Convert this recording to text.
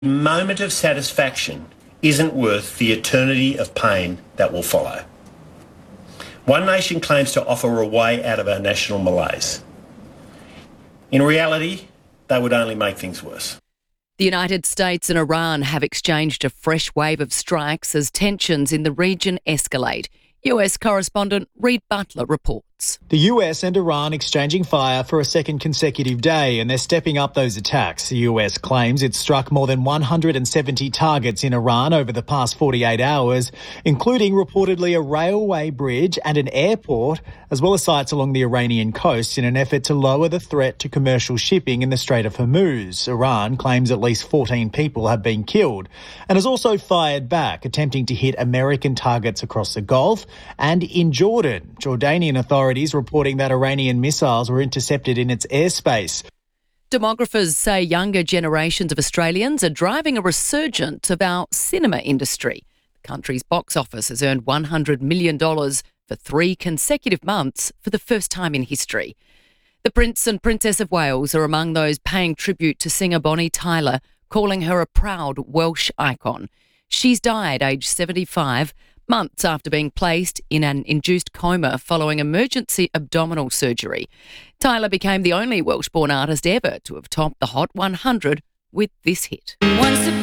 Moment of satisfaction isn't worth the eternity of pain that will follow. One Nation claims to offer a way out of our national malaise. In reality, they would only make things worse. The United States and Iran have exchanged a fresh wave of strikes as tensions in the region escalate. US correspondent Reid Butler reports. The US and Iran exchanging fire for a second consecutive day, and they're stepping up those attacks. The US claims it struck more than 170 targets in Iran over the past 48 hours, including reportedly a railway bridge and an airport, as well as sites along the Iranian coast in an effort to lower the threat to commercial shipping in the Strait of Hormuz. Iran claims at least 14 people have been killed and has also fired back, attempting to hit American targets across the Gulf and in Jordan. Jordanian authorities reporting that Iranian missiles were intercepted in its airspace. Demographers say younger generations of Australians are driving a resurgence of our cinema industry. The country's box office has earned $100 million for 3 consecutive months for the first time in history. The Prince and Princess of Wales are among those paying tribute to singer Bonnie Tyler, calling her a proud Welsh icon. She's died aged 75, months after being placed in an induced coma following emergency abdominal surgery. Tyler became the only Welsh-born artist ever to have topped the Hot 100 with this hit.